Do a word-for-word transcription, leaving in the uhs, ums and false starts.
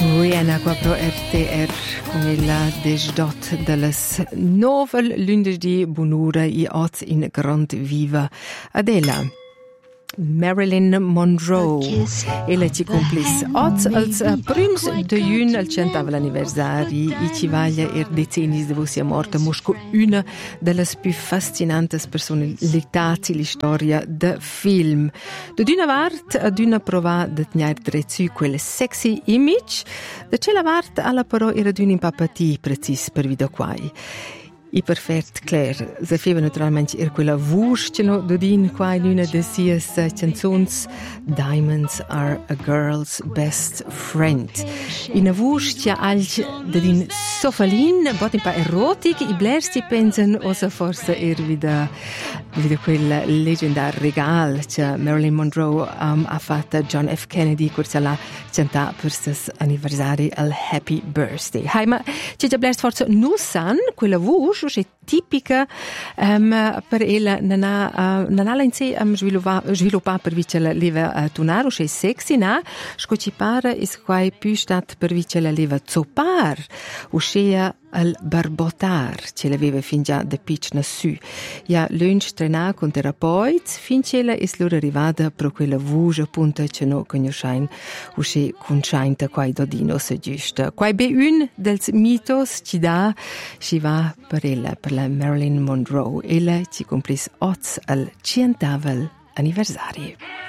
Rihanna qua pro R T R con il desdot delles novel lunedì bunura i oz in grand viva Adela Marilyn Monroe ella ci complis oz als uh, prims de jun al centavel anniversari i ci vaglia er decennis de sia morta mosco una delle più fascinantes personalità li storia de film de d'una vart ad una prova de tenir dretsu quel sexy image de cella vart alla però era d'un impapati precis per video quai I perfect Claire, se feva naturalmente er quella voce no dodin qua in una de sias canzons Diamonds are a girl's best friend. In a voce tia alch dodin sofalin, bot un pa erotic, i blersti pensen osa forse er vida vida quel leggendar regal che Marilyn Monroe um, ha fatto John F. Kennedy cursala centa per ses anniversari al Happy Birthday. Hai ma c'è già blerst forse nu san quella voce è tipica um, per ella non ha uh, non ha in sé um, sviluppa sviluppa per vice la leva uh, tunaro è sexy na scocipare is quai più stat per vice la leva zopar uscea al barbotar ce l'aveva fin già de pitch na su ja lunch trena con terapeuts fin ce la is loro arrivata pro quella voce punta che no conoscein usce consciente quai dodino se giusta quai be un dels mitos ci da ci va per ella per la Marilyn Monroe ella ci complis oz al centavel anniversari.